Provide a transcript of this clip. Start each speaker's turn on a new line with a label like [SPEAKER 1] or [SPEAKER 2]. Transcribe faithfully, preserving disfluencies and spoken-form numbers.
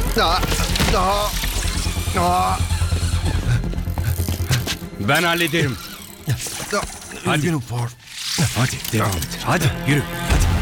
[SPEAKER 1] Daha, daha, daha,
[SPEAKER 2] Ben hallederim.
[SPEAKER 1] daha.
[SPEAKER 2] Hadi.
[SPEAKER 1] Üzgünüm Ford.
[SPEAKER 2] Hadi devam et. Hadi yürü. Hadi.